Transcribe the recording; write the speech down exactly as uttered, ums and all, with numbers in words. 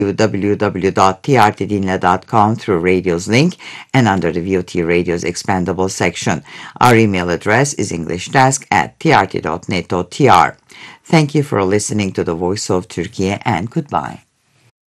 w w dot t r t dinle dot com through Radio's link and under the V O T Radio's expandable section. Our email address is englishdesk at t r t dot net dot t r. Thank you for listening to the Voice of Turkey and goodbye.